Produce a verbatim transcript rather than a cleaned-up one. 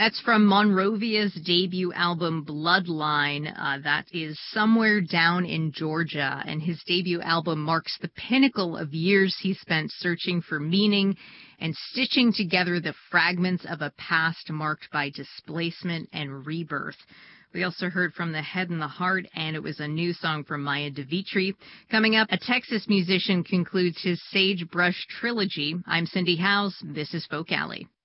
That's from Monrovia's debut album, Bloodline. Uh, that is somewhere down in Georgia, and his debut album marks the pinnacle of years he spent searching for meaning and stitching together the fragments of a past marked by displacement and rebirth. We also heard from The Head and the Heart, and it was a new song from Maya DeVitri. Coming up, a Texas musician concludes his Sagebrush trilogy. I'm Cindy Howes. This is Folk Alley.